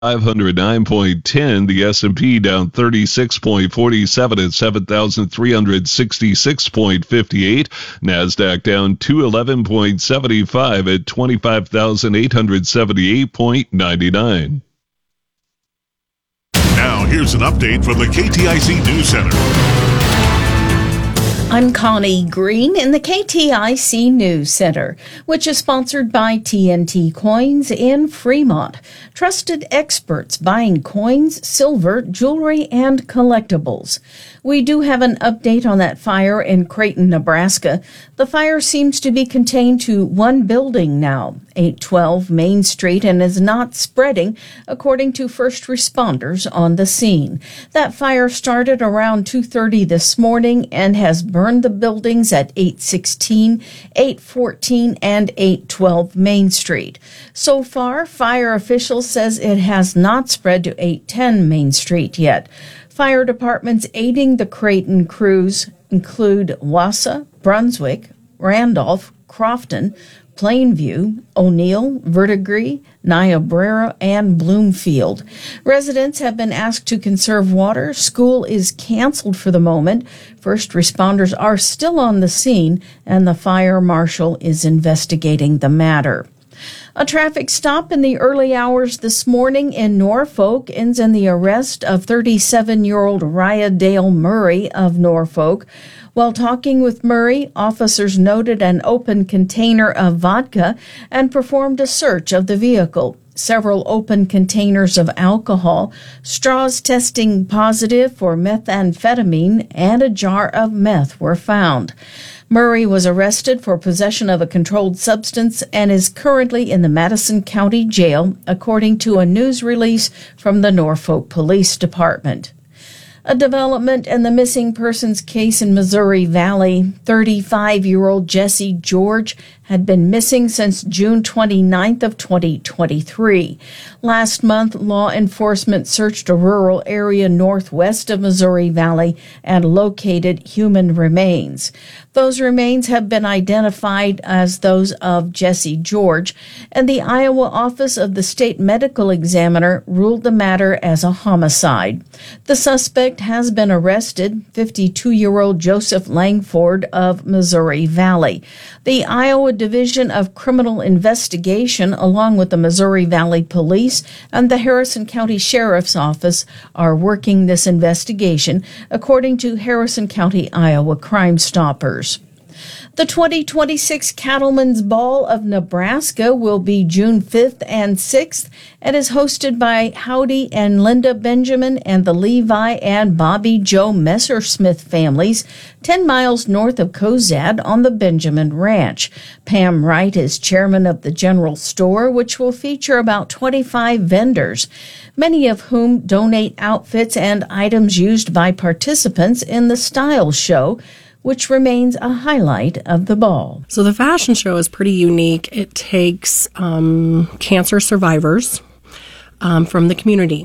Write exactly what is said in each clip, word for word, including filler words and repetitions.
five hundred nine point one zero. The S and P down thirty-six point four seven at seven thousand three hundred sixty-six point five eight. NASDAQ down two eleven point seven five at twenty-five thousand eight hundred seventy-eight point nine nine. Now here's an update from the K T I C News Center. I'm Connie Green in the K T I C News Center, which is sponsored by T N T Coins in Fremont. Trusted experts buying coins, silver, jewelry, and collectibles. We do have an update on that fire in Creighton, Nebraska. The fire seems to be contained to one building now, eight twelve Main Street, and is not spreading, according to first responders on the scene. That fire started around two thirty this morning and has burned the buildings at eight sixteen, eight fourteen, and eight twelve Main Street. So far, fire officials says it has not spread to eight ten Main Street yet. Fire departments aiding the Creighton crews include Wausau, Brunswick, Randolph, Crofton, Plainview, O'Neill, Verdigris, Niobrara, and Bloomfield. Residents have been asked to conserve water. School is canceled for the moment. First responders are still on the scene, and the fire marshal is investigating the matter. A traffic stop in the early hours this morning in Norfolk ends in the arrest of thirty-seven-year-old Raya Dale Murray of Norfolk. While talking with Murray, officers noted an open container of vodka and performed a search of the vehicle. Several open containers of alcohol, straws testing positive for methamphetamine, and a jar of meth were found. Murray was arrested for possession of a controlled substance and is currently in the Madison County Jail, according to a news release from the Norfolk Police Department. A development in the missing persons case in Missouri Valley. thirty-five-year-old Jesse George had been missing since June twenty-ninth of twenty twenty-three. Last month, law enforcement searched a rural area northwest of Missouri Valley and located human remains. Those remains have been identified as those of Jesse George, and the Iowa Office of the State Medical Examiner ruled the matter as a homicide. The suspect has been arrested, fifty-two-year-old Joseph Langford of Missouri Valley. The Iowa Division of Criminal Investigation, along with the Missouri Valley Police and the Harrison County Sheriff's Office, are working this investigation, according to Harrison County, Iowa Crime Stoppers. The twenty twenty-six Cattlemen's Ball of Nebraska will be June fifth and sixth and is hosted by Howdy and Linda Benjamin and the Levi and Bobby Joe Messersmith families, ten miles north of Cozad on the Benjamin Ranch. Pam Wright is chairman of the general store, which will feature about twenty-five vendors, many of whom donate outfits and items used by participants in the style show, which remains a highlight of the ball. So the fashion show is pretty unique. It takes um, cancer survivors um, from the community,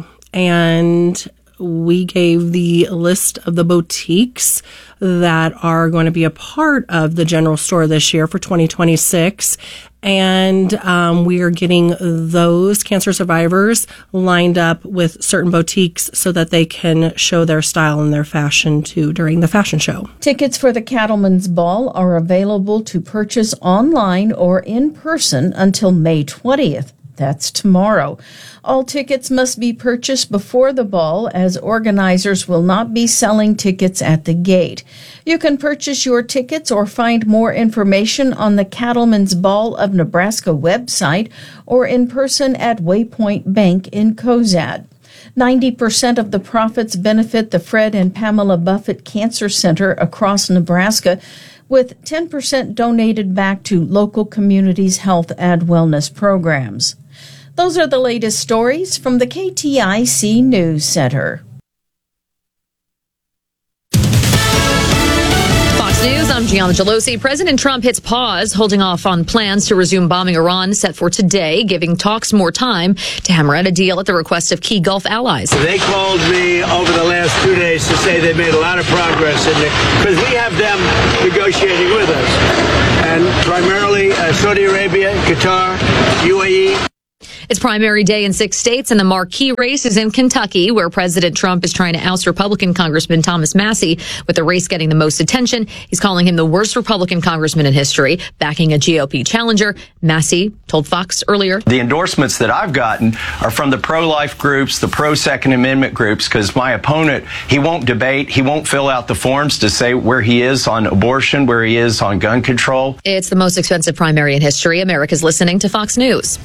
and we gave the list of the boutiques that are going to be a part of the general store this year for twenty twenty-six. And um, we are getting those cancer survivors lined up with certain boutiques so that they can show their style and their fashion too during the fashion show. Tickets for the Cattlemen's Ball are available to purchase online or in person until May twentieth. That's tomorrow. All tickets must be purchased before the ball, as organizers will not be selling tickets at the gate. You can purchase your tickets or find more information on the Cattlemen's Ball of Nebraska website or in person at Waypoint Bank in Cozad. ninety percent of the profits benefit the Fred and Pamela Buffett Cancer Center across Nebraska, with ten percent donated back to local communities' health and wellness programs. Those are the latest stories from the K T I C News Center. Fox News, I'm Gianna Gelosi. President Trump hits pause, holding off on plans to resume bombing Iran set for today, giving talks more time to hammer out a deal at the request of key Gulf allies. They called me over the last two days to say they made a lot of progress in it, because we have them negotiating with us, and primarily uh, Saudi Arabia, Qatar, U A E. It's primary day in six states, and the marquee race is in Kentucky, where President Trump is trying to oust Republican Congressman Thomas Massie, with the race getting the most attention. He's calling him the worst Republican congressman in history, backing a G O P challenger. Massie told Fox earlier, the endorsements that I've gotten are from the pro-life groups, the pro-Second Amendment groups, because my opponent, he won't debate, he won't fill out the forms to say where he is on abortion, where he is on gun control. It's the most expensive primary in history. America's listening to Fox News.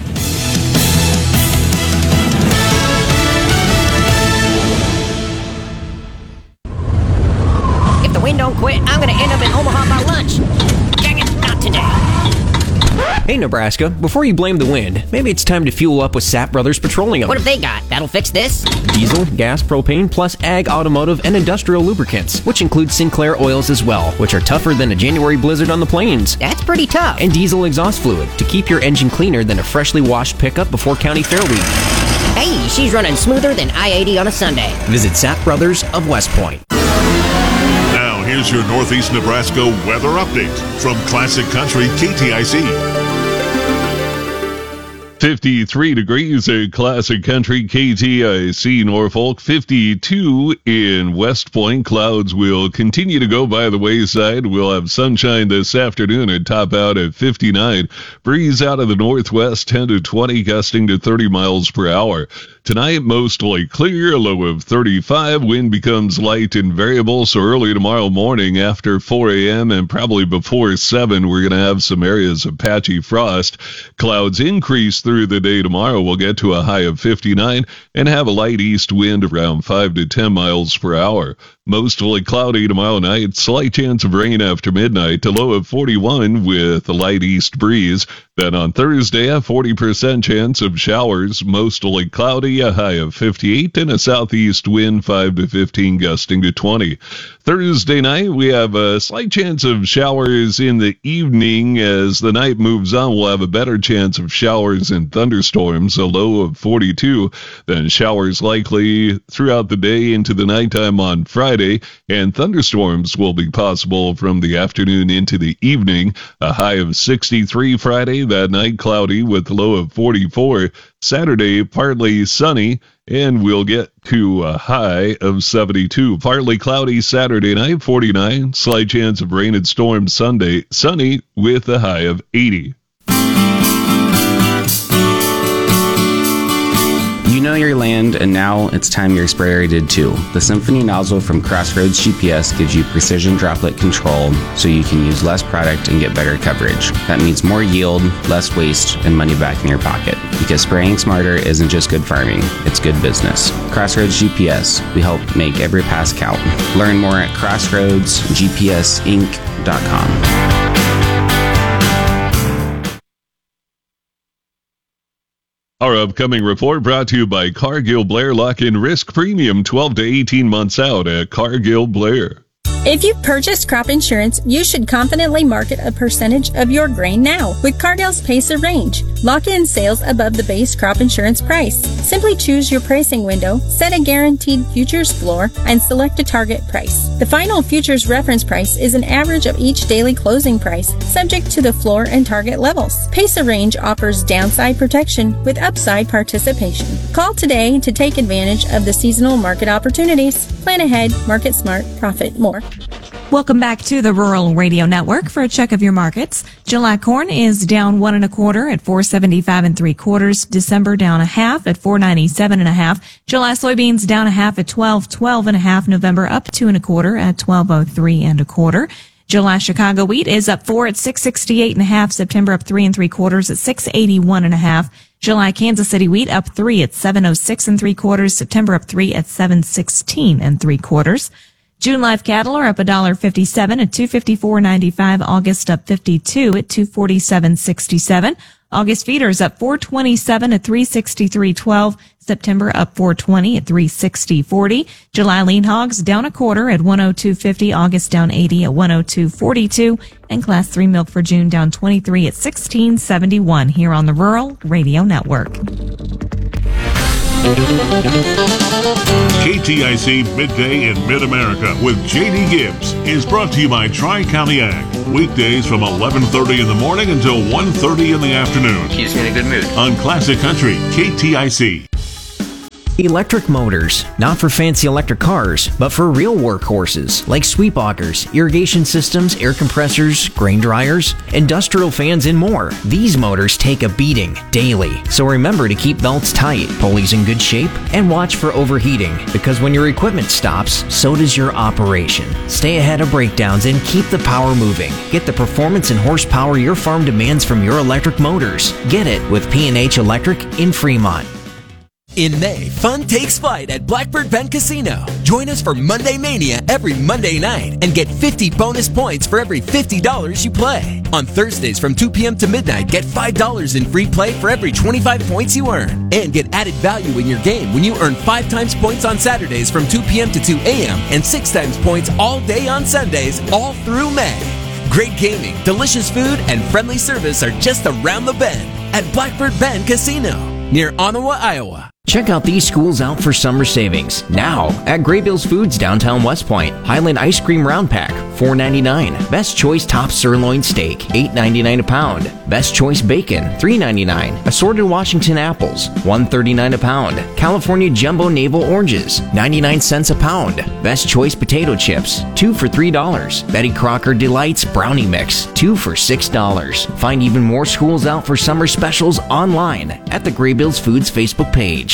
If the wind don't quit, I'm going to end up in Omaha by lunch. Dang it, not today. Hey, Nebraska, before you blame the wind, maybe it's time to fuel up with Sapp Brothers Petroleum. What have they got? That'll fix this? Diesel, gas, propane, plus ag, automotive, and industrial lubricants, which include Sinclair oils as well, which are tougher than a January blizzard on the plains. That's pretty tough. And diesel exhaust fluid to keep your engine cleaner than a freshly washed pickup before County Fair Week. Hey, she's running smoother than I eighty on a Sunday. Visit Sapp Brothers of West Point. Now, here's your Northeast Nebraska weather update from Classic Country K T I C. fifty-three degrees at Classic Country K T I C Norfolk. fifty-two in West Point. Clouds will continue to go by the wayside. We'll have sunshine this afternoon and top out at fifty-nine. Breeze out of the northwest, ten to twenty, gusting to thirty miles per hour. Tonight, mostly clear, a low of thirty-five. Wind becomes light and variable, so early tomorrow morning after four a.m. and probably before seven, we're going to have some areas of patchy frost. Clouds increase through the day tomorrow. We'll get to a high of fifty-nine and have a light east wind around five to ten miles per hour. Mostly cloudy tomorrow night. Slight chance of rain after midnight. A low of forty-one with a light east breeze. Then on Thursday, a forty percent chance of showers. Mostly cloudy. A high of fifty-eight and a southeast wind five to fifteen, gusting to twenty. Thursday night, we have a slight chance of showers in the evening. As the night moves on, we'll have a better chance of showers and thunderstorms. A low of forty-two. Then showers likely throughout the day into the nighttime on Friday, and thunderstorms will be possible from the afternoon into the evening. A high of sixty-three Friday. That night cloudy with a low of forty-four. Saturday, partly sunny, and we'll get to a high of seventy-two. Partly cloudy Saturday night, forty-nine. Slight chance of rain and storms Sunday, sunny with a high of eighty. You know your land, and now it's time your sprayer did too. The Symphony nozzle from Crossroads G P S gives you precision droplet control so you can use less product and get better coverage. That means more yield, less waste, and money back in your pocket. Because spraying smarter isn't just good farming, it's good business. Crossroads G P S, we help make every pass count. Learn more at crossroads g p s inc dot com. Our upcoming report brought to you by Cargill Blair. Lock in risk premium twelve to eighteen months out at Cargill Blair. If you've purchased crop insurance, you should confidently market a percentage of your grain now with Cargill's Pacer Range. Lock in sales above the base crop insurance price. Simply choose your pricing window, set a guaranteed futures floor, and select a target price. The final futures reference price is an average of each daily closing price, subject to the floor and target levels. Pacer Range offers downside protection with upside participation. Call today to take advantage of the seasonal market opportunities. Plan ahead, market smart, profit more. Welcome back to the Rural Radio Network for a check of your markets. July corn is down one and a quarter at four seventy-five and three quarters. December down a half at four ninety-seven and a half. July soybeans down a half at twelve twelve and a half. November up two and a quarter at twelve oh three and a quarter. July Chicago wheat is up four at six sixty-eight and a half. September up three and three quarters at six eighty-one and a half. July Kansas City wheat up three at seven oh six and three quarters. September up three at seven sixteen and three quarters. June live cattle are up one dollar fifty-seven at two fifty-four ninety-five. August up fifty-two at two forty-seven sixty-seven. August feeders up four twenty-seven at three sixty-three twelve. September up four twenty at three sixty forty. July lean hogs down a quarter at one oh two fifty. August down eighty at one oh two forty-two. And class three milk for June down twenty-three at sixteen seventy-one here on the Rural Radio Network. K T I C Midday in Mid-America with J D Gibbs is brought to you by Tri-County Ag. Weekdays from eleven thirty in the morning until one thirty in the afternoon. Keeps me in a good mood. On Classic Country, K T I C. Electric motors, not for fancy electric cars, but for real workhorses like sweep augers, irrigation systems, air compressors, grain dryers, industrial fans, and more. These motors take a beating daily, so remember to keep belts tight, pulleys in good shape, and watch for overheating, because when your equipment stops, so does your operation. Stay ahead of breakdowns and keep the power moving. Get the performance and horsepower your farm demands from your electric motors. Get it with P and H Electric in Fremont. In May, fun takes flight at Blackbird Bend Casino. Join us for Monday Mania every Monday night and get fifty bonus points for every fifty dollars you play. On Thursdays from two p.m. to midnight, get five dollars in free play for every twenty-five points you earn. And get added value in your game when you earn five times points on Saturdays from two p.m. to two a.m. and six times points all day on Sundays, all through May. Great gaming, delicious food, and friendly service are just around the bend at Blackbird Bend Casino, near Ottawa, Iowa. Check out these schools out for summer savings now at Graybills Foods downtown West Point. Highland Ice Cream Round Pack, four ninety-nine. Best Choice Top Sirloin Steak, eight ninety-nine a pound. Best Choice Bacon, three ninety-nine. Assorted Washington Apples, one thirty-nine a pound. California Jumbo Navel Oranges, ninety-nine cents a pound. Best Choice Potato Chips, two for three dollars. Betty Crocker Delights Brownie Mix, two for six dollars. Find even more schools out for summer specials online at the Graybills Foods Facebook page.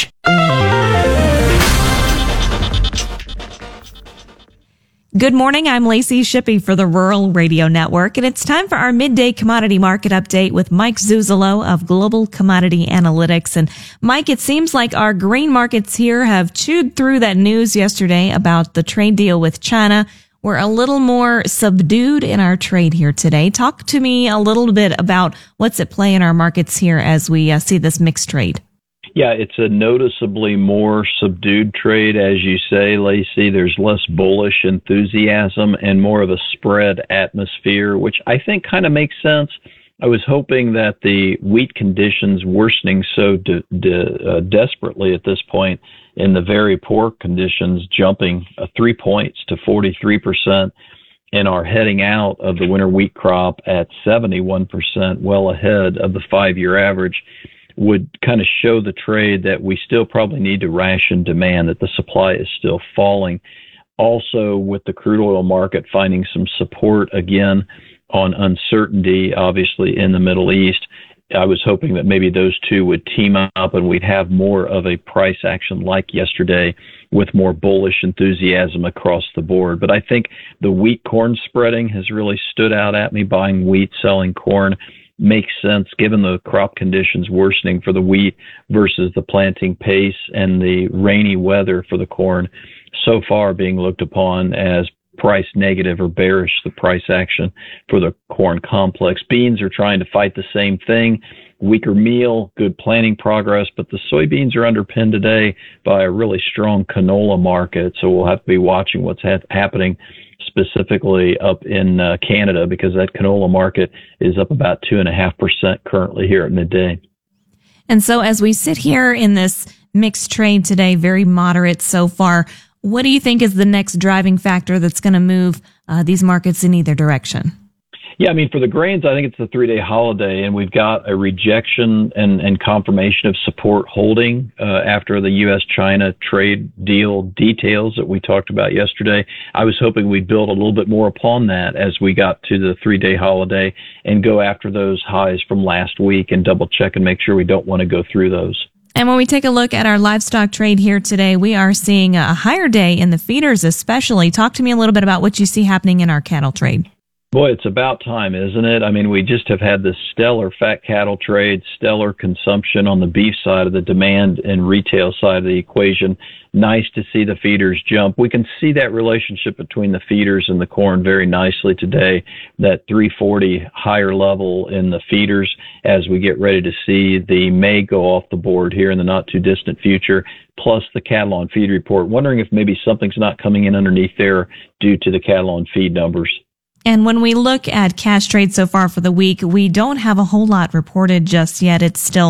Good morning, I'm Lacey Shippey for the Rural Radio Network, and it's time for our midday commodity market update with Mike Zuzolo of Global Commodity Analytics. And Mike, it seems like our grain markets here have chewed through that news yesterday about the trade deal with China. We're a little more subdued in our trade here today. Talk to me a little bit about what's at play in our markets here as we uh, see this mixed trade. Yeah, it's a noticeably more subdued trade, as you say, Lacey. There's less bullish enthusiasm and more of a spread atmosphere, which I think kind of makes sense. I was hoping that the wheat conditions worsening so de- de- uh, desperately at this point in the very poor conditions, jumping uh, three points to forty-three percent, and are heading out of the winter wheat crop at seventy-one percent, well ahead of the five-year average, would kind of show the trade that we still probably need to ration demand, that the supply is still falling. Also, with the crude oil market finding some support again on uncertainty, obviously in the Middle East, I was hoping that maybe those two would team up and we'd have more of a price action like yesterday with more bullish enthusiasm across the board. But I think the wheat corn spreading has really stood out at me. Buying wheat, selling corn makes sense given the crop conditions worsening for the wheat versus the planting pace and the rainy weather for the corn so far being looked upon as price negative or bearish, the price action for the corn complex. Beans are trying to fight the same thing. Weaker meal, good planting progress, but the soybeans are underpinned today by a really strong canola market. So we'll have to be watching what's ha- happening specifically up in uh, Canada, because that canola market is up about two and a half percent currently here at midday. And so as we sit here in this mixed trade today, very moderate so far, what do you think is the next driving factor that's going to move uh, these markets in either direction? Yeah, I mean, for the grains, I think it's the three-day holiday, and we've got a rejection and, and confirmation of support holding uh, after the U S China trade deal details that we talked about yesterday. I was hoping we'd build a little bit more upon that as we got to the three-day holiday and go after those highs from last week and double-check and make sure we don't want to go through those. And when we take a look at our livestock trade here today, we are seeing a higher day in the feeders especially. Talk to me a little bit about what you see happening in our cattle trade. Boy, it's about time, isn't it? I mean, we just have had this stellar fat cattle trade, stellar consumption on the beef side of the demand and retail side of the equation. Nice to see the feeders jump. We can see that relationship between the feeders and the corn very nicely today, that three forty higher level in the feeders as we get ready to see the May go off the board here in the not too distant future, plus the cattle on feed report. Wondering if maybe something's not coming in underneath there due to the cattle on feed numbers. And when we look at cash trade so far for the week, we don't have a whole lot reported just yet. It's still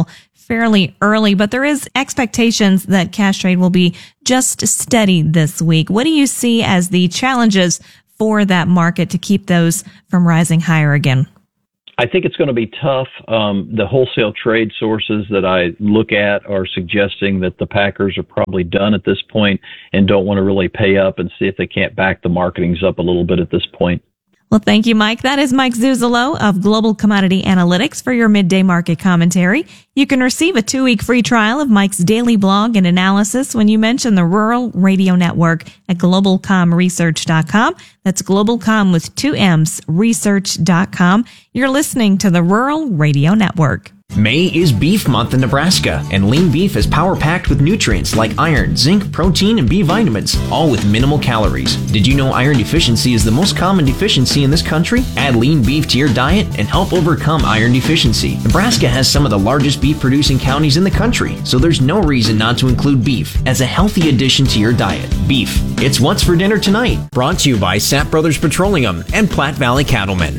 fairly early, but there is expectations that cash trade will be just steady this week. What do you see as the challenges for that market to keep those from rising higher again? I think it's going to be tough. Um, the wholesale trade sources that I look at are suggesting that the Packers are probably done at this point and don't want to really pay up and see if they can't back the marketings up a little bit at this point. Well, thank you, Mike. That is Mike Zuzolo of Global Commodity Analytics for your midday market commentary. You can receive a two-week free trial of Mike's daily blog and analysis when you mention the Rural Radio Network at global com research dot com. That's GlobalCom with two M's, research dot com. You're listening to the Rural Radio Network. May is Beef Month in Nebraska, and lean beef is power-packed with nutrients like iron, zinc, protein, and B vitamins, all with minimal calories. Did you know iron deficiency is the most common deficiency in this country? Add lean beef to your diet and help overcome iron deficiency. Nebraska has some of the largest beef-producing counties in the country, so there's no reason not to include beef as a healthy addition to your diet. Beef, it's what's for dinner tonight. Brought to you by Sapp Brothers Petroleum and Platte Valley Cattlemen.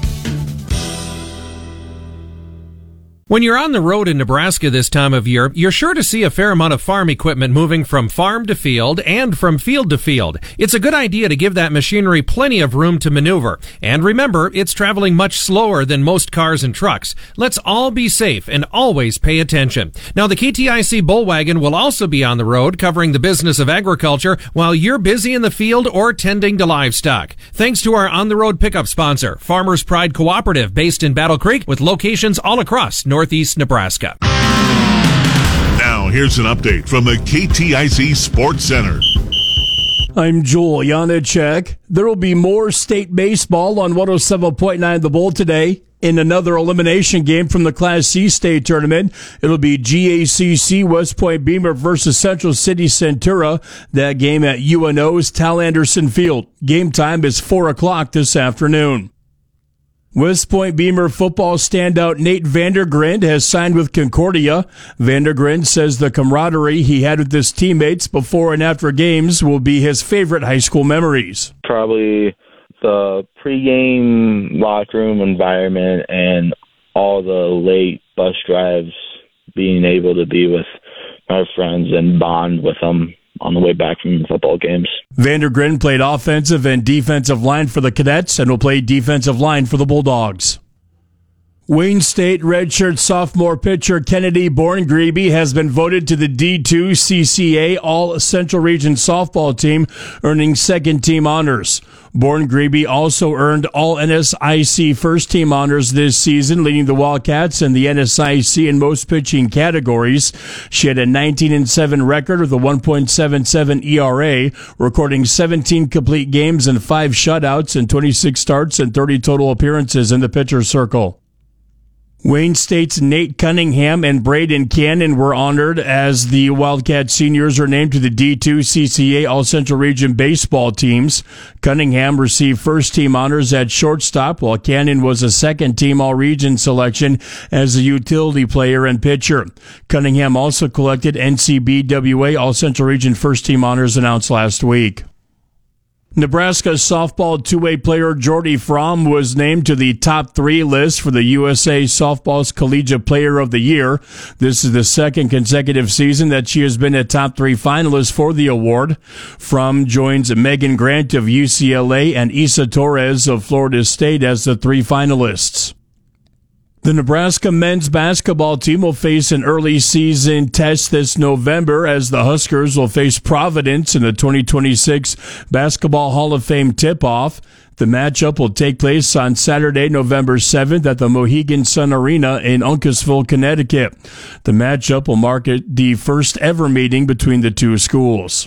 When you're on the road in Nebraska this time of year, you're sure to see a fair amount of farm equipment moving from farm to field and from field to field. It's a good idea to give that machinery plenty of room to maneuver. And remember, it's traveling much slower than most cars and trucks. Let's all be safe and always pay attention. Now, the K T I C Bullwagon will also be on the road covering the business of agriculture while you're busy in the field or tending to livestock. Thanks to our on-the-road pickup sponsor, Farmers Pride Cooperative, based in Battle Creek with locations all across Northeast Nebraska. Now, here's an update from the K T I C Sports Center. I'm Joel Janacek. There will be more state baseball on one oh seven point nine The Bull today. In another elimination game from the Class C state tournament, it'll be G A C C West Point Beamer versus Central City Centura. That game at U N O's Tal Anderson Field. Game time is four o'clock this afternoon. West Point Beamer football standout Nate Vandergrind has signed with Concordia. Vandergrind says the camaraderie he had with his teammates before and after games will be his favorite high school memories. Probably the pregame locker room environment and all the late bus drives, being able to be with my friends and bond with them on the way back from football games. Vandergrind played offensive and defensive line for the Cadets and will play defensive line for the Bulldogs. Wayne State redshirt sophomore pitcher Kennedy Borngrebe has been voted to the D two C C A All-Central Region softball team, earning second-team honors. Borngrebe also earned All-N S I C first-team honors this season, leading the Wildcats in the N S I C in most pitching categories. She had a nineteen and seven record with a one point seven seven E R A, recording seventeen complete games and five shutouts and twenty-six starts and thirty total appearances in the pitcher's circle. Wayne State's Nate Cunningham and Braden Cannon were honored as the Wildcat seniors are named to the D two C C A All-Central Region baseball teams. Cunningham received first-team honors at shortstop, while Cannon was a second-team All-Region selection as a utility player and pitcher. Cunningham also collected N C B W A All-Central Region first-team honors announced last week. Nebraska softball two-way player Jordy Fromm was named to the top three list for the U S A Softball's Collegiate Player of the Year. This is the second consecutive season that she has been a top three finalist for the award. Fromm joins Megan Grant of U C L A and Isa Torres of Florida State as the three finalists. The Nebraska men's basketball team will face an early season test this November as the Huskers will face Providence in the twenty twenty-six Basketball Hall of Fame tip-off. The matchup will take place on Saturday, November seventh at the Mohegan Sun Arena in Uncasville, Connecticut. The matchup will mark the first ever meeting between the two schools.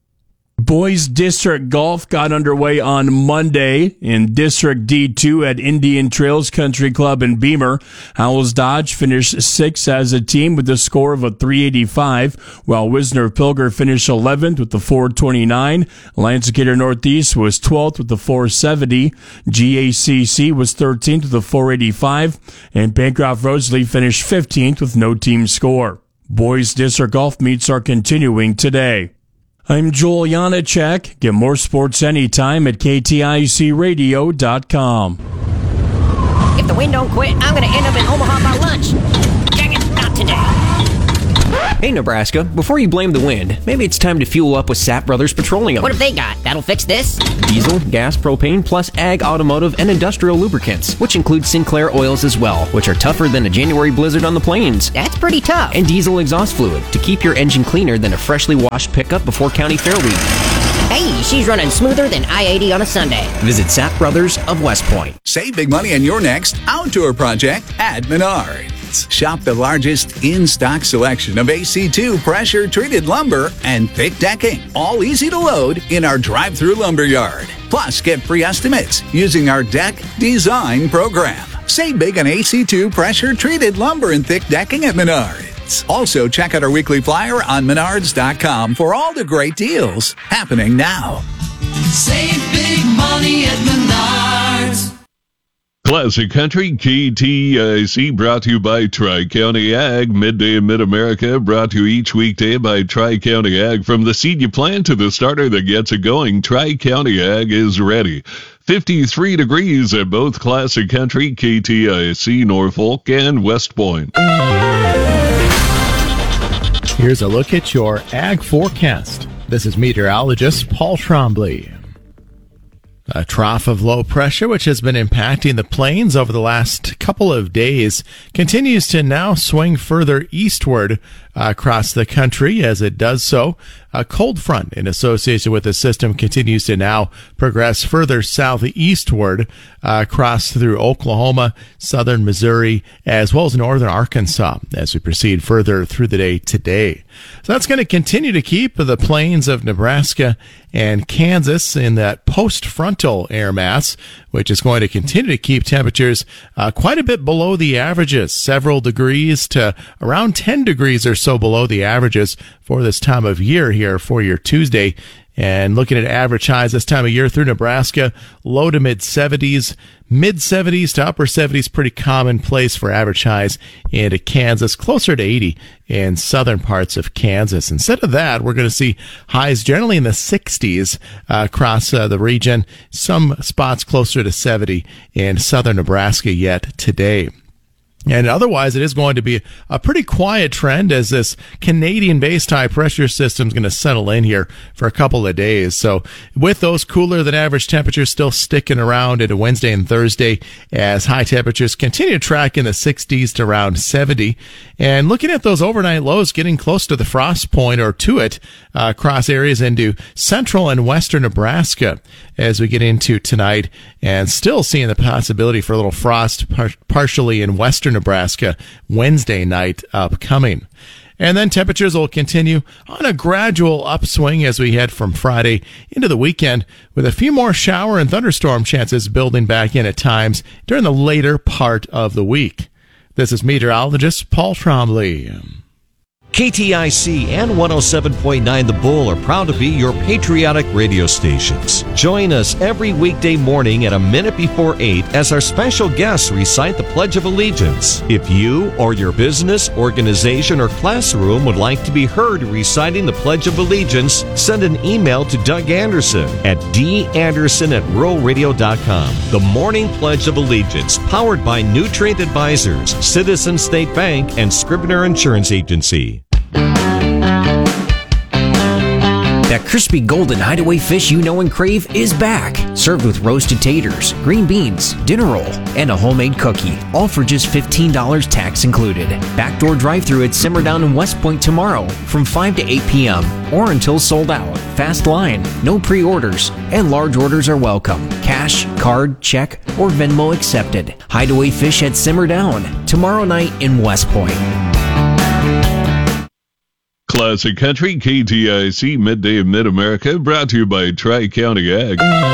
Boys District Golf got underway on Monday in District D two at Indian Trails Country Club in Beamer. Howells Dodge finished sixth as a team with a score of a three eighty-five, while Wisner Pilger finished eleventh with the four twenty-nine. Lancaster Northeast was twelfth with the four seventy. G A C C was thirteenth with the four eighty-five, and Bancroft Rosalie finished fifteenth with no team score. Boys District Golf meets are continuing today. I'm Joel Janacek. Get more sports anytime at K T I C radio dot com. If the wind don't quit, I'm going to end up in Omaha by lunch. Dang it, not today. Hey, Nebraska, before you blame the wind, maybe it's time to fuel up with Sapp Brothers Petroleum. What have they got? That'll fix this? Diesel, gas, propane, plus ag, automotive, and industrial lubricants, which include Sinclair oils as well, which are tougher than a January blizzard on the plains. That's pretty tough. And diesel exhaust fluid to keep your engine cleaner than a freshly washed pickup before County Fair week. Hey, she's running smoother than I eighty on a Sunday. Visit Sapp Brothers of West Point. Save big money on your next outdoor project at Menards. Shop the largest in-stock selection of A C two pressure-treated lumber and thick decking, all easy to load in our drive-through lumber yard. Plus, get free estimates using our deck design program. Save big on A C two pressure-treated lumber and thick decking at Menards. Also, check out our weekly flyer on menards dot com for all the great deals happening now. Save big money at Menards. Classic Country, K T I C, brought to you by Tri-County Ag. Midday in Mid-America, brought to you each weekday by Tri-County Ag. From the seed you plant to the starter that gets it going, Tri-County Ag is ready. fifty-three degrees at both Classic Country, K T I C, Norfolk, and West Point. Here's a look at your ag forecast. This is meteorologist Paul Trombley. A trough of low pressure, which has been impacting the plains over the last couple of days, continues to now swing further eastward uh, across the country. As it does so, a cold front in association with the system continues to now progress further southeastward uh, across through Oklahoma, southern Missouri, as well as northern Arkansas as we proceed further through the day today. So that's going to continue to keep the plains of Nebraska and Kansas in that post-frontal air mass, which is going to continue to keep temperatures uh, quite a bit below the averages, several degrees to around ten degrees or so below the averages for this time of year here for your Tuesday. And looking at average highs this time of year through Nebraska, low to mid seventies, mid seventies to upper seventies, pretty commonplace for average highs into Kansas, closer to eighty in southern parts of Kansas. Instead of that, we're going to see highs generally in the sixties uh, across uh, the region, some spots closer to seventy in southern Nebraska yet today. And otherwise, it is going to be a pretty quiet trend as this Canadian-based high-pressure system is going to settle in here for a couple of days. So with those cooler-than-average temperatures still sticking around into Wednesday and Thursday as high temperatures continue to track in the sixties to around seventy. And looking at those overnight lows getting close to the frost point or to it uh, across areas into central and western Nebraska as we get into tonight, and still seeing the possibility for a little frost par- partially in western Nebraska Wednesday night upcoming. And then temperatures will continue on a gradual upswing as we head from Friday into the weekend, with a few more shower and thunderstorm chances building back in at times during the later part of the week. This is meteorologist Paul Trombley. K T I C and one oh seven point nine The Bull are proud to be your patriotic radio stations. Join us every weekday morning at a minute before eight as our special guests recite the Pledge of Allegiance. If you or your business, organization, or classroom would like to be heard reciting the Pledge of Allegiance, send an email to Doug Anderson at d anderson at rural radio dot com. The Morning Pledge of Allegiance, powered by Nutrient Advisors, Citizen State Bank, and Scribner Insurance Agency. That crispy golden hideaway fish you know and crave is back. Served with roasted taters, green beans, dinner roll, and a homemade cookie. All for just fifteen dollars tax included. Backdoor drive-thru at Simmer Down in West Point tomorrow from five to eight p.m. or until sold out. Fast line, no pre-orders, and large orders are welcome. Cash, card, check, or Venmo accepted. Hideaway Fish at Simmer Down tomorrow night in West Point. Classic Country, K T I C, Midday in Mid-America, brought to you by Tri-County Ag.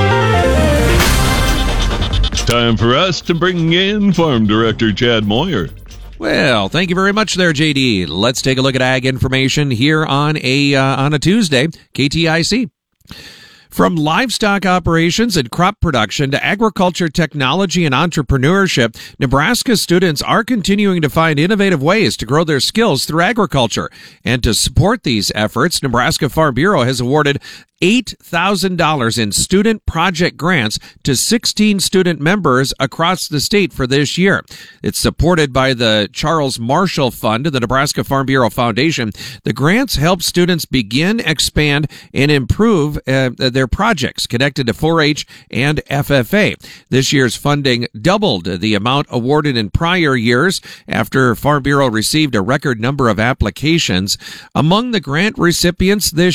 Time for us to bring in Farm Director Chad Moyer. Well, thank you very much there, J D. Let's take a look at ag information here on a uh, on a Tuesday, K T I C. From livestock operations and crop production to agriculture technology and entrepreneurship, Nebraska students are continuing to find innovative ways to grow their skills through agriculture. And to support these efforts, Nebraska Farm Bureau has awarded eight thousand dollars in student project grants to sixteen student members across the state for this year. It's supported by the Charles Marshall Fund and the Nebraska Farm Bureau Foundation. The grants help students begin, expand, and improve uh, their projects connected to four H and F F A. This year's funding doubled the amount awarded in prior years after Farm Bureau received a record number of applications. Among the grant recipients this